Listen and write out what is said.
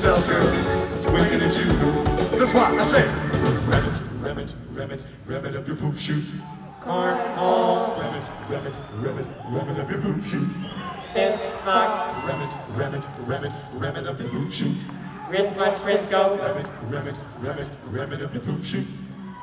yourself, girl. It's winking at you. That's why I say, rev it, rev it, rev it, rev it up your poop shoot. Cornhole. Rev it, rev it, rev it, rev it up your poop shoot. Fist fuck. Rev it, rev it, rev it, rev it up your poop shoot. Wrist much Frisco. Rev it, rev it, rev it, rev it up your poop shoot.